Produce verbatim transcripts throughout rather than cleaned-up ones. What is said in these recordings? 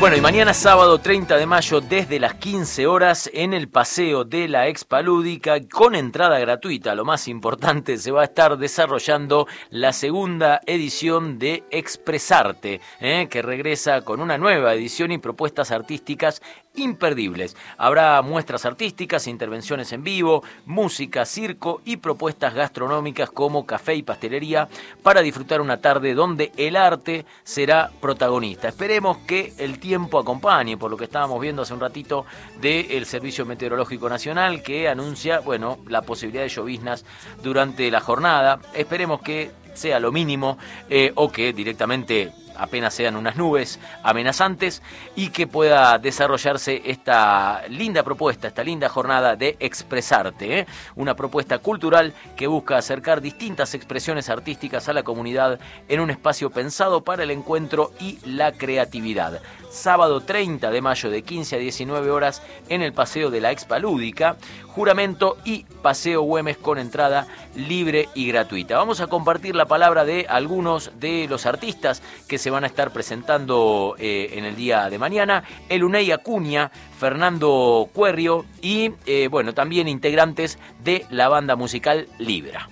Bueno, y mañana sábado treinta de mayo desde las quince horas en el Paseo de la Expalúdica con entrada gratuita. Lo más importante, se va a estar desarrollando la segunda edición de Expresarte, ¿eh? que regresa con una nueva edición y propuestas artísticas imperdibles. Habrá muestras artísticas, intervenciones en vivo, música, circo y propuestas gastronómicas como café y pastelería para disfrutar una tarde donde el arte será protagonista. Esperemos que el tiempo acompañe, por lo que estábamos viendo hace un ratito del Servicio Meteorológico Nacional, que anuncia, bueno, la posibilidad de lloviznas durante la jornada. Esperemos que sea lo mínimo eh, o que directamente apenas sean unas nubes amenazantes y que pueda desarrollarse esta linda propuesta, esta linda jornada de Expresarte, ¿eh? Una propuesta cultural que busca acercar distintas expresiones artísticas a la comunidad en un espacio pensado para el encuentro y la creatividad. Sábado treinta de mayo de quince a diecinueve horas en el Paseo de la Expalúdica, Juramento y Paseo Güemes con entrada libre y gratuita. Vamos a compartir la palabra de algunos de los artistas que se van a estar presentando eh, en el día de mañana. Eluney Acuña, Fernando Cuerrio y eh, bueno, también integrantes de la banda musical Libra.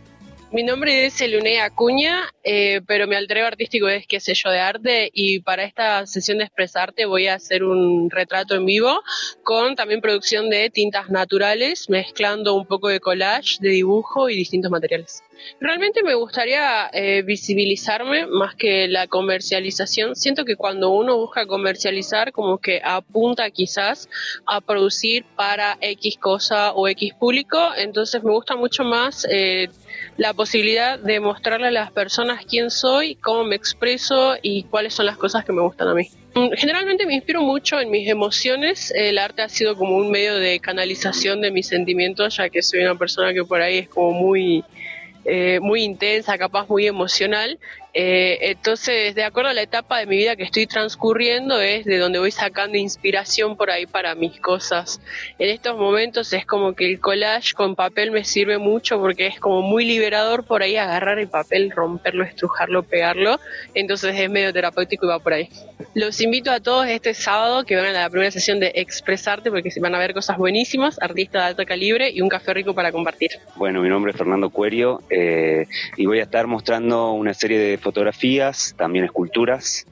Mi nombre es Eluney Acuña, eh, pero mi alter ego artístico es Qué sé yo de arte, y para esta sesión de Expresarte voy a hacer un retrato en vivo con también producción de tintas naturales, mezclando un poco de collage, de dibujo y distintos materiales. Realmente me gustaría eh, visibilizarme más que la comercialización. Siento que cuando uno busca comercializar, como que apunta quizás a producir para X cosa o X público, entonces me gusta mucho más eh, la posibilidad de mostrarle a las personas quién soy, cómo me expreso y cuáles son las cosas que me gustan a mí. Generalmente me inspiro mucho en mis emociones. El arte ha sido como un medio de canalización de mis sentimientos, ya que soy una persona que por ahí es como muy... Eh, muy intensa, capaz muy emocional. Eh, entonces, de acuerdo a la etapa de mi vida que estoy transcurriendo, es de donde voy sacando inspiración por ahí para mis cosas. En estos momentos es como que el collage con papel me sirve mucho porque es como muy liberador por ahí agarrar el papel, romperlo, estrujarlo, pegarlo. Entonces es medio terapéutico y va por ahí. Los invito a todos este sábado que vengan a la primera sesión de Expresarte porque se van a ver cosas buenísimas, artistas de alto calibre y un café rico para compartir. Bueno, mi nombre es Fernando Cuerrio eh, y voy a estar mostrando una serie de fotografías, también esculturas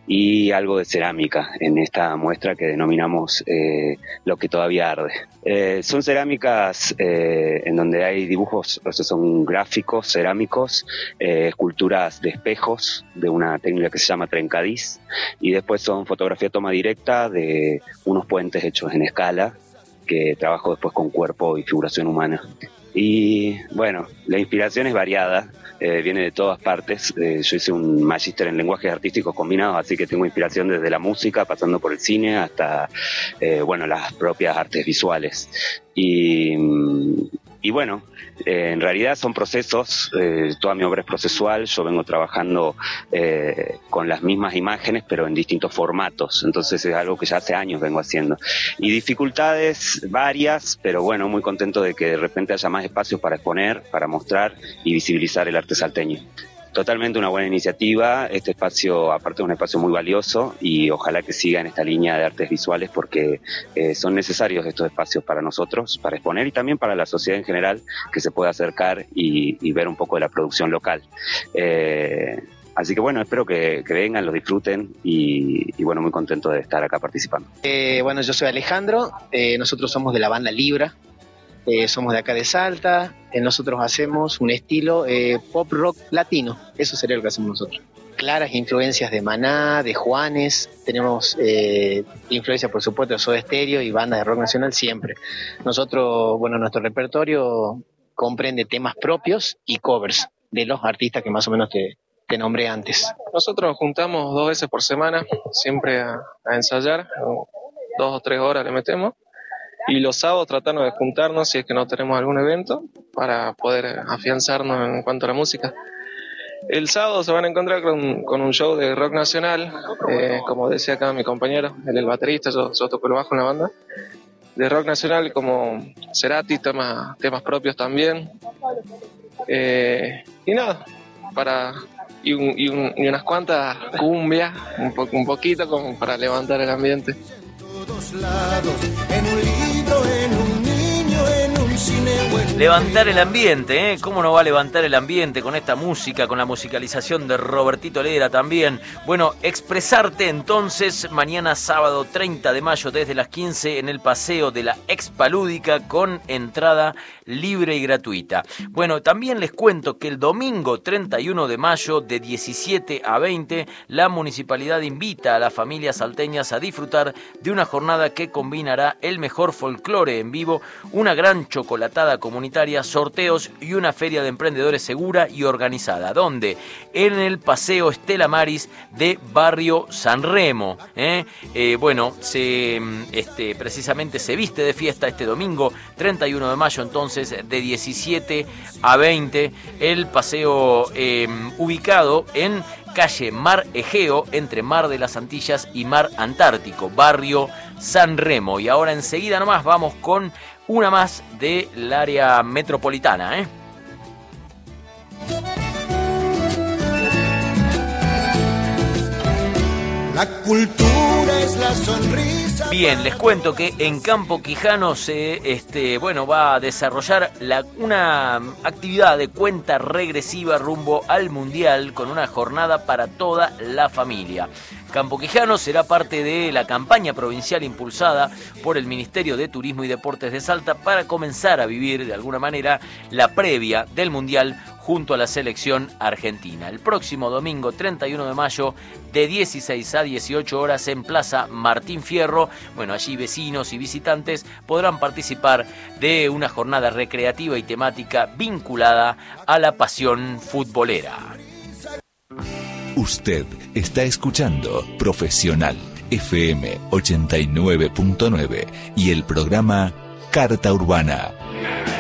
y algo de cerámica en esta muestra que denominamos eh, Lo que todavía arde. Eh, son cerámicas eh, en donde hay dibujos, o sea, son gráficos cerámicos, eh, esculturas de espejos de una técnica que se llama trencadís, y después son fotografía toma directa de unos puentes hechos en escala que trabajo después con cuerpo y figuración humana. Y bueno, la inspiración es variada, eh, viene de todas partes. Eh, yo hice un magíster en lenguajes artísticos combinados, así que tengo inspiración desde la música, pasando por el cine, hasta eh, bueno, las propias artes visuales. Y, y bueno, eh, en realidad son procesos, eh, toda mi obra es procesual, yo vengo trabajando eh, con las mismas imágenes, pero en distintos formatos, entonces es algo que ya hace años vengo haciendo. Y dificultades varias, pero bueno, muy contento de que de repente haya más espacios para exponer, para mostrar y visibilizar el arte salteño. Totalmente una buena iniciativa, este espacio aparte es un espacio muy valioso y ojalá que siga en esta línea de artes visuales porque eh, son necesarios estos espacios para nosotros, para exponer y también para la sociedad en general que se pueda acercar y, y ver un poco de la producción local. Eh, así que bueno, espero que, que vengan, los disfruten y, y bueno, muy contento de estar acá participando. Eh, bueno, yo soy Alejandro, eh, nosotros somos de la banda Libra. Eh, somos de acá de Salta, eh, nosotros hacemos un estilo eh, pop rock latino, eso sería lo que hacemos nosotros. Claras influencias de Maná, de Juanes, tenemos eh, influencia por supuesto de Soda Stereo y bandas de rock nacional siempre. Nosotros, bueno, nuestro repertorio comprende temas propios y covers de los artistas que más o menos te, te nombré antes. Nosotros nos juntamos dos veces por semana, siempre a, a ensayar, dos o tres horas le metemos. Y los sábados tratamos de juntarnos si es que no tenemos algún evento para poder afianzarnos en cuanto a la música. El sábado se van a encontrar con, con un show de rock nacional, eh, como decía acá mi compañero, él es el baterista, yo, yo toco el bajo en la banda, de rock nacional como Cerati, temas, temas propios también. Eh, y nada, para y, un, y, un, y unas cuantas cumbias, un, po, un poquito como para levantar el ambiente. Todos lados, en un libro, en un niño, en un cine. Levantar el ambiente, ¿eh? ¿Cómo no va a levantar el ambiente con esta música, con la musicalización de Robertito Lera también? Bueno, expresarte entonces mañana sábado treinta de mayo desde las quince en el paseo de la Expalúdica con entrada libre y gratuita. Bueno, también les cuento que el domingo treinta y uno de mayo de diecisiete a veinte la municipalidad invita a las familias salteñas a disfrutar de una jornada que combinará el mejor folclore en vivo, una gran chocolatada comunitaria, sorteos y una feria de emprendedores segura y organizada. ¿Dónde? En el Paseo Estela Maris de Barrio San Remo. ¿eh? Eh, bueno, se, este, precisamente se viste de fiesta este domingo treinta y uno de mayo, entonces de diecisiete a veinte, el paseo eh, ubicado en calle Mar Egeo, entre Mar de las Antillas y Mar Antártico, Barrio San Remo. Y ahora enseguida nomás vamos con una más del área metropolitana, ¿eh? La cultura es la sonrisa. Bien, les cuento que en Campo Quijano se este, bueno, va a desarrollar la, una actividad de cuenta regresiva rumbo al Mundial con una jornada para toda la familia. Campo Quijano será parte de la campaña provincial impulsada por el Ministerio de Turismo y Deportes de Salta para comenzar a vivir de alguna manera la previa del Mundial junto a la selección argentina. El próximo domingo treinta y uno de mayo de dieciséis a dieciocho horas en Plaza Martín Fierro. Bueno, allí vecinos y visitantes podrán participar de una jornada recreativa y temática vinculada a la pasión futbolera. Usted está escuchando Profesional F M ochenta y nueve punto nueve y el programa Carta Urbana.